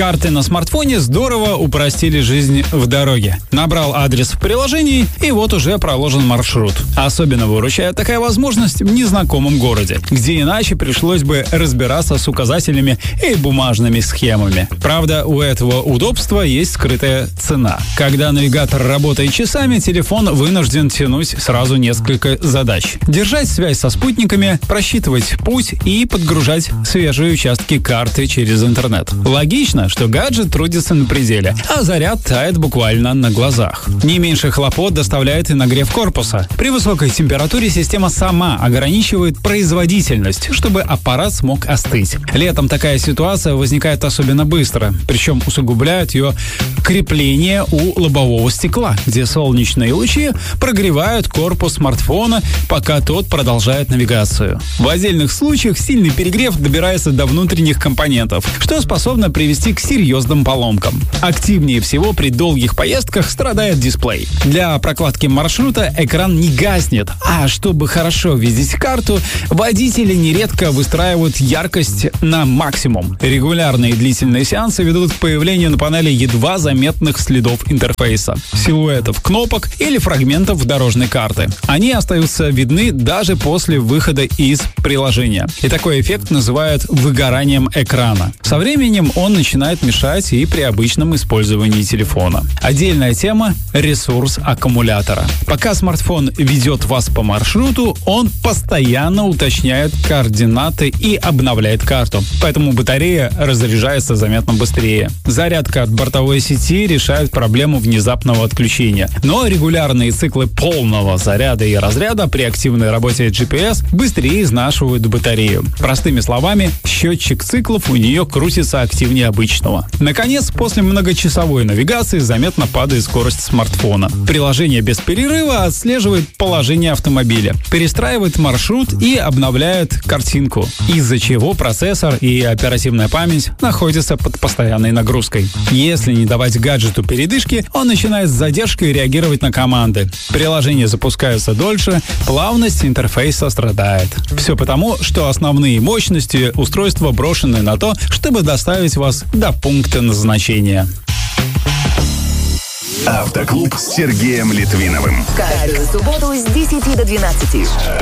Карты на смартфоне здорово упростили жизнь в дороге. Набрал адрес в приложении, и вот уже проложен маршрут. Особенно выручает такая возможность в незнакомом городе, где иначе пришлось бы разбираться с указателями и бумажными схемами. Правда, у этого удобства есть скрытая цена. Когда навигатор работает часами, телефон вынужден тянуть сразу несколько задач. Держать связь со спутниками, просчитывать путь и подгружать свежие участки карты через интернет. Логично, что гаджет трудится на пределе, а заряд тает буквально на глазах. Не меньше хлопот доставляет и нагрев корпуса. При высокой температуре система сама ограничивает производительность, чтобы аппарат смог остыть. Летом такая ситуация возникает особенно быстро, причем усугубляют ее крепление у лобового стекла, где солнечные лучи прогревают корпус смартфона, пока тот продолжает навигацию. В отдельных случаях сильный перегрев добирается до внутренних компонентов, что способно привести к серьезным поломкам. Активнее всего при долгих поездках страдает дисплей. Для прокладки маршрута экран не гаснет, а чтобы хорошо видеть карту, водители нередко выстраивают яркость на максимум. Регулярные длительные сеансы ведут к появлению на панели едва заметных следов интерфейса, силуэтов кнопок или фрагментов дорожной карты. Они остаются видны даже после выхода из приложения. И такой эффект называют выгоранием экрана. Со временем он начинает мешать и при обычном использовании телефона. Отдельная тема – ресурс аккумулятора. Пока смартфон ведет вас по маршруту, он постоянно уточняет координаты и обновляет карту. Поэтому батарея разряжается заметно быстрее. Зарядка от бортовой сети решает проблему внезапного отключения. Но регулярные циклы полного заряда и разряда при активной работе GPS быстрее изнашивают батарею. Простыми словами, счетчик циклов у нее крутится активнее обычного. Наконец, после многочасовой навигации заметно падает скорость смартфона. Приложение без перерыва отслеживает положение автомобиля, перестраивает маршрут и обновляет картинку, из-за чего процессор и оперативная память находятся под постоянной нагрузкой. Если не давать гаджету передышки, он начинает с задержкой реагировать на команды. Приложение запускается дольше, плавность интерфейса страдает. Все потому, что основные мощности устройства брошены на то, чтобы доставить вас до пункта назначения. Автоклуб с Сергеем Литвиновым. Каждую субботу с 10 до 12.